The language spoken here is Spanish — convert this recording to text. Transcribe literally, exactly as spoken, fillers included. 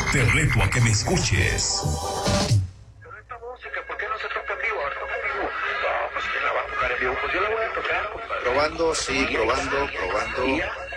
Te reto a que me escuches. Pero esta música, ¿por qué no se toca en vivo? A ver, toca en vivo. No, pues ¿quién la va a tocar en vivo? Pues yo la voy a tocar, compadre. Probando, sí, probando, probando. Y ya.